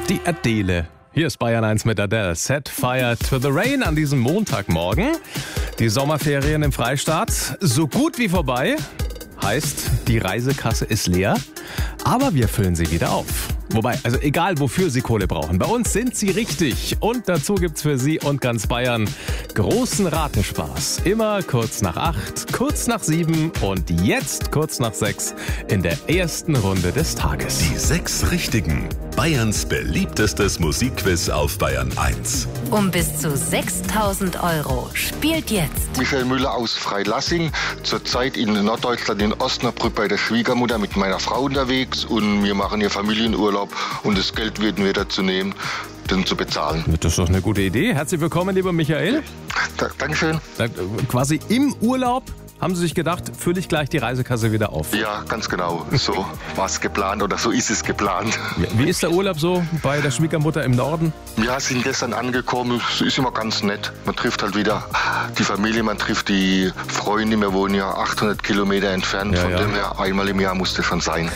Die Adele. Hier ist Bayern 1 mit Adele. Set Fire to the Rain an diesem Montagmorgen. Die Sommerferien im Freistaat so gut wie vorbei. Heißt, die Reisekasse ist leer, aber wir füllen sie wieder auf. Wobei, also egal wofür Sie Kohle brauchen, bei uns sind Sie richtig. Und dazu gibt's für Sie und ganz Bayern großen Ratespaß. Immer kurz nach 8, kurz nach 7 und jetzt kurz nach 6 in der ersten Runde des Tages. Die 6 Richtigen. Bayerns beliebtestes Musikquiz auf Bayern 1. Um bis zu 6.000 € spielt jetzt Michael Müller aus Freilassing, zurzeit in Norddeutschland in Osnabrück bei der Schwiegermutter mit meiner Frau unterwegs und wir machen hier Familienurlaub und das Geld werden wir dazu nehmen, den zu bezahlen. Das ist doch eine gute Idee. Herzlich willkommen, lieber Michael. Dankeschön. Quasi im Urlaub haben Sie sich gedacht, fülle ich gleich die Reisekasse wieder auf. Ja, ganz genau. So war es geplant oder so ist es geplant. Wie ist der Urlaub so bei der Schwiegermutter im Norden? Ja, sind gestern angekommen. Es ist immer ganz nett. Man trifft halt wieder die Familie, man trifft die Freunde. Wir wohnen ja 800 Kilometer entfernt. Von dem her, einmal im Jahr musste schon sein.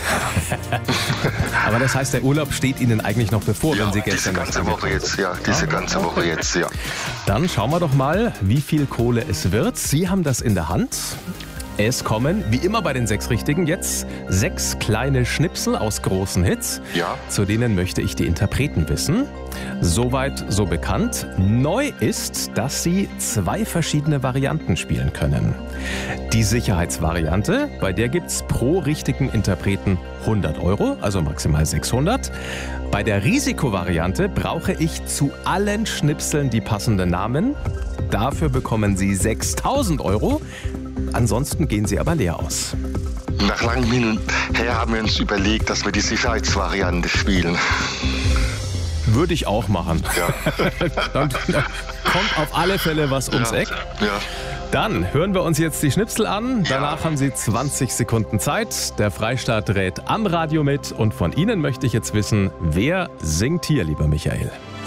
Aber das heißt, der Urlaub steht Ihnen eigentlich noch bevor, wenn Sie gestern... Diese ganze Woche jetzt, ja. Dann schauen wir doch mal, wie viel Kohle es wird. Sie haben das in der Hand. Es kommen, wie immer bei den 6 Richtigen, jetzt 6 kleine Schnipsel aus großen Hits. Ja. Zu denen möchte ich die Interpreten wissen. Soweit, so bekannt. Neu ist, dass sie 2 verschiedene Varianten spielen können. Die Sicherheitsvariante, bei der gibt's pro richtigen Interpreten 100 €, also maximal 600. Bei der Risikovariante brauche ich zu allen Schnipseln die passenden Namen. Dafür bekommen Sie 6.000 €. Ansonsten gehen Sie aber leer aus. Nach langem Hin und Her haben wir uns überlegt, dass wir die Sicherheitsvariante spielen. Würde ich auch machen. Ja. Dann kommt auf alle Fälle was ums Eck. Ja. Dann hören wir uns jetzt die Schnipsel an. Danach haben Sie 20 Sekunden Zeit. Der Freistaat rät am Radio mit. Und von Ihnen möchte ich jetzt wissen, wer singt hier, lieber Michael?